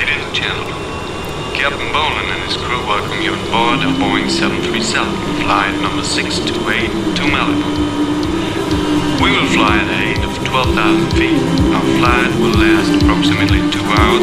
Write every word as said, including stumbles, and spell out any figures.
Ladies and gentlemen, Captain Boland and his crew welcome you aboard a Boeing seven thirty-seven, flight number six two eight to Malibu. We will fly at a height of twelve thousand feet. Our flight will last approximately two hours.